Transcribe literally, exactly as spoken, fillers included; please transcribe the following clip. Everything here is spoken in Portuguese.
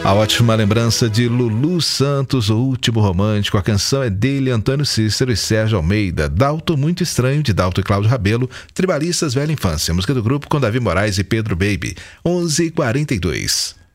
A ótima lembrança de Lulu Santos, O Último Romântico. A canção é dele, Antônio Cícero e Sérgio Almeida. Dalton Muito Estranho, de Dalton e Cláudio Rabelo. Tribalistas Velha Infância, música do grupo com Davi Moraes e Pedro Baby. onze e quarenta e dois.